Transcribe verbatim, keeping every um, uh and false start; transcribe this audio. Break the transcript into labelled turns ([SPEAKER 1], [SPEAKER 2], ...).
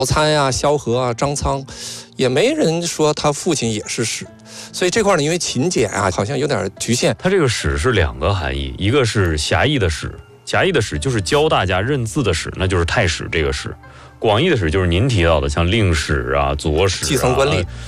[SPEAKER 1] 参呀、萧何啊、张苍，也没人说他父亲也是史。所以这块呢，因为勤俭啊，好像有点局限。
[SPEAKER 2] 它这个史是两个含义，一个是狭义的史，狭义的史就是教大家认字的史，那就是太史这个史。广义的史就是您提到的，像令史啊、左史啊、
[SPEAKER 1] 基层官吏。